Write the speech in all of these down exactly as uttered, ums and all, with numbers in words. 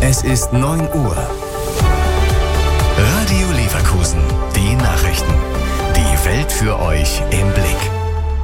Es ist neun Uhr. Radio Leverkusen. Die Nachrichten. Die Welt für euch im Blick.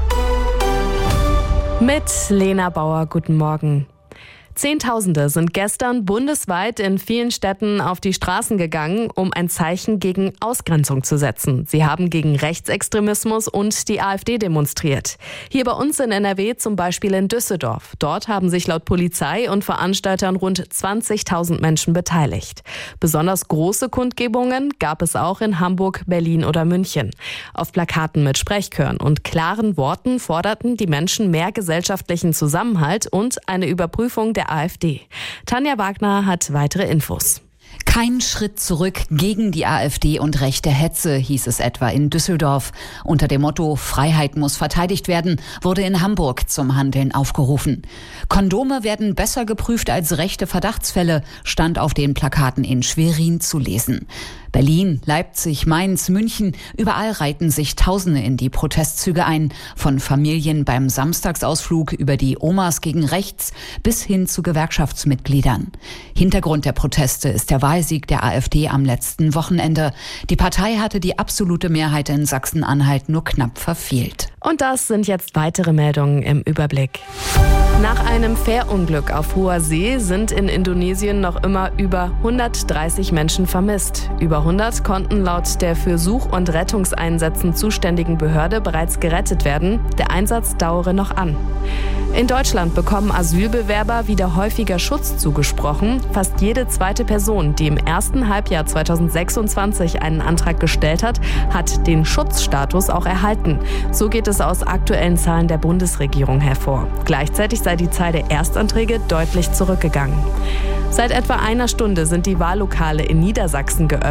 Mit Lena Bauer, guten Morgen. Zehntausende sind gestern bundesweit in vielen Städten auf die Straßen gegangen, um ein Zeichen gegen Ausgrenzung zu setzen. Sie haben gegen Rechtsextremismus und die AfD demonstriert. Hier bei uns in N R W zum Beispiel in Düsseldorf. Dort haben sich laut Polizei und Veranstaltern rund zwanzigtausend Menschen beteiligt. Besonders große Kundgebungen gab es auch in Hamburg, Berlin oder München. Auf Plakaten mit Sprechchören und klaren Worten forderten die Menschen mehr gesellschaftlichen Zusammenhalt und eine Überprüfung der AfD. Tanja Wagner hat weitere Infos. Kein Schritt zurück gegen die AfD und rechte Hetze, hieß es etwa in Düsseldorf. Unter dem Motto Freiheit muss verteidigt werden, wurde in Hamburg zum Handeln aufgerufen. Kondome werden besser geprüft als rechte Verdachtsfälle, stand auf den Plakaten in Schwerin zu lesen. Berlin, Leipzig, Mainz, München, überall reihten sich Tausende in die Protestzüge ein. Von Familien beim Samstagsausflug über die Omas gegen rechts bis hin zu Gewerkschaftsmitgliedern. Hintergrund der Proteste ist der Wahlsieg der AfD am letzten Wochenende. Die Partei hatte die absolute Mehrheit in Sachsen-Anhalt nur knapp verfehlt. Und das sind jetzt weitere Meldungen im Überblick. Nach einem Fährunglück auf hoher See sind in Indonesien noch immer über hundertdreißig Menschen vermisst. Über hundert konnten laut der für Such- und Rettungseinsätzen zuständigen Behörde bereits gerettet werden. Der Einsatz dauere noch an. In Deutschland bekommen Asylbewerber wieder häufiger Schutz zugesprochen. Fast jede zweite Person, die im ersten Halbjahr zweitausendsechsundzwanzig einen Antrag gestellt hat, hat den Schutzstatus auch erhalten. So geht es aus aktuellen Zahlen der Bundesregierung hervor. Gleichzeitig sei die Zahl der Erstanträge deutlich zurückgegangen. Seit etwa einer Stunde sind die Wahllokale in Niedersachsen geöffnet.